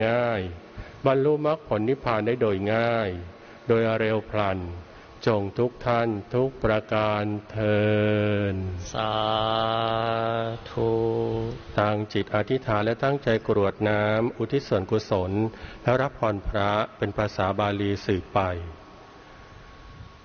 ง่ายบรรลุมรรคผลนิพพานได้โดยง่ายโดยเร็วพลันจงทุกท่านทุกประการเทินสาธุตั้งจิตอธิษฐานและตั้งใจกรวดน้ำอุทิศส่วนกุศลและรับพรพระเป็นภาษาบาลีสืบไป